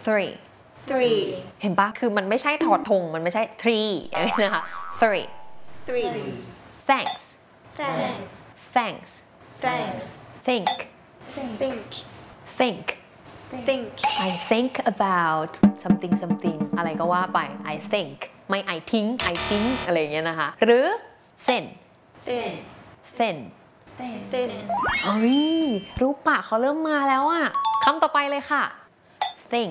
three เห็นปะคือมันไม่ใช่ถอดธงมันไม่ใช่ three นะคะ three thanks think I think about something อะไรก็ว่าไป I think ไม่ I think อะไรอย่างเงี้ยนะคะหรือ thin เฮ้ยรูปปากเขาเริ่มมาแล้วอะคำต่อไปเลยค่ะ thing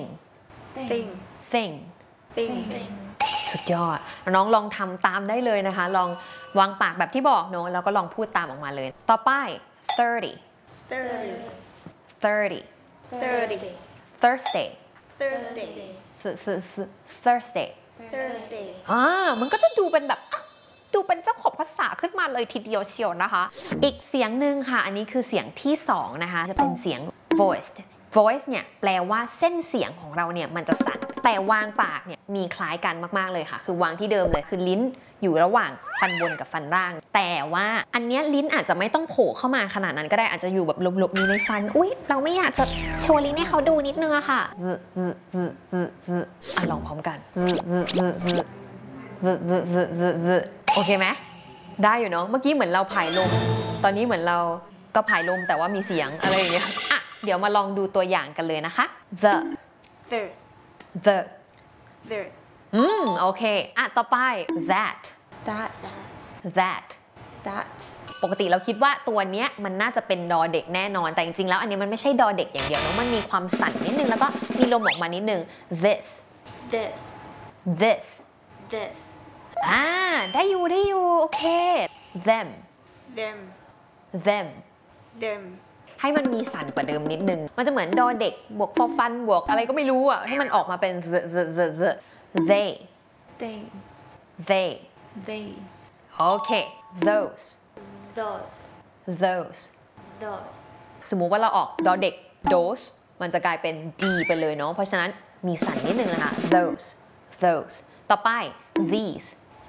สุดยอดน้องลองทำตามได้เลยนะคะลองวางปากแบบที่บอกเนอะแล้วก็ลองพูดตามออกมาเลยต่อไป 30 Thursday มันก็จะดูเป็นแบบดูเป็นเจ้าของภาษาขึ้นมาเลยทีเดียวเชียวนะคะอีกเสียงหนึ่งค่ะอันนี้คือเสียงที่2นะคะจะเป็นเสียง voice เนี่ยแปลว่าเส้นเสียงของเราเนี่ยมันจะสั่นแต่วางปากเนี่ยมีคล้ายกันมากๆเลยค่ะคือวางที่เดิมเลยคือลิ้นอยู่ระหว่างฟันบนกับฟันล่างแต่ว่าอันเนี้ยลิ้นอาจจะไม่ต้องโผล่เข้ามาขนาดนั้นก็ได้อาจจะอยู่แบบหลบๆอยู่ในฟันอุ๊ยเราไม่อยากจะโชว์ลิ้นให้เขาดูนิดนึงอะค่ะลองพร้อมกันโอเคไหมได้อยู่เนาะเมื่อกี้เหมือนเราผายลมตอนนี้เหมือนเราก็ผายลมแต่ว่ามีเสียงอะไรอย่างเงี้ยอ่ะเดี๋ยวมาลองดูตัวอย่างกันเลยนะคะ the โอเคอ่ะต่อไป that ปกติเราคิดว่าตัวเนี้ยมันน่าจะเป็นดอเด็กแน่นอนแต่จริงๆแล้วอันนี้มันไม่ใช่ดอเด็กอย่างเดียวเนาะมันมีความสั่นนิดนึงแล้วก็มีลมออกมานิดนึง this ได้อยู่โอเค them ให้มันมีสั่นกว่าเดิมนิดนึงมันจะเหมือนดอเด็กบวกฟอฟันบวกอะไรก็ไม่รู้อ่ะให้มันออกมาเป็น they โอเค those สมมุติว่าเราออกดอเด็ก those มันจะกลายเป็น d ไปเลยเนาะเพราะฉะนั้นมีสั่นนิดนึงนะคะ those ต่อไป these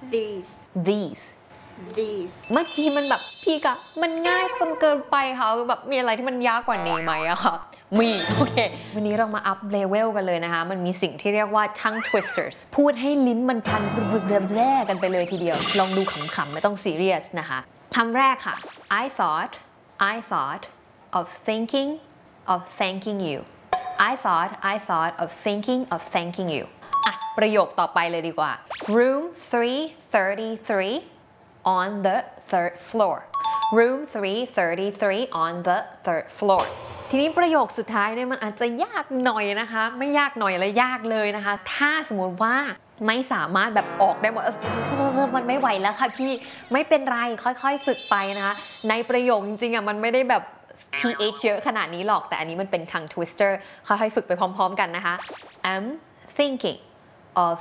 เมื่อกี้มันแบบพี่กะมันง่ายจนเกินไปค่ะแบบมีอะไรที่มันยากกว่านี้ไหมอะค่ะมีโอเควันนี้เรามาอัพเลเวลกันเลยนะคะมันมีสิ่งที่เรียกว่า tongue twisters พูดให้ลิ้นมันพันแร่กันไปเลยทีเดียวลองดูขำๆไม่ต้องซีเรียสนะคะคำแรกค่ะ I thought of thanking you I thought of thanking you อ่ะประโยคต่อไปเลยดีกว่า room 333 on the third floor room 333 on the third floor ทีนี้ประโยคสุดท้ายเนี่ยมันอาจจะยากหน่อยนะคะไม่ยากหน่อยและยากเลยนะคะถ้าสมมติว่าไม่สามารถแบบออกได้หมดมันไม่ไหวแล้วค่ะพี่ไม่เป็นไรค่อยๆฝึกไปนะคะในประโยคจริงๆอ่ะมันไม่ได้แบบ th เยอะขนาดนี้หรอกแต่อันนี้มันเป็น tongue twister ค่อยๆฝึกไปพร้อมๆกันนะคะ I'm thinking of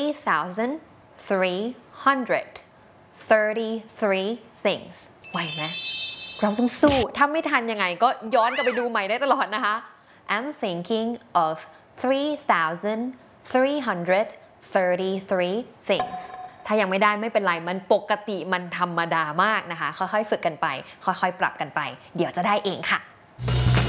3,333 things ไหวไหมเราต้องสู้ถ้าไม่ทันยังไงก็ย้อนกลับไปดูใหม่ได้ตลอดนะคะ I'm thinking of 3,333 things ถ้ายังไม่ได้ไม่เป็นไรมันปกติมันธรรมดามากนะคะค่อยๆฝึกกันไปค่อยๆปรับกันไปเดี๋ยวจะได้เองค่ะ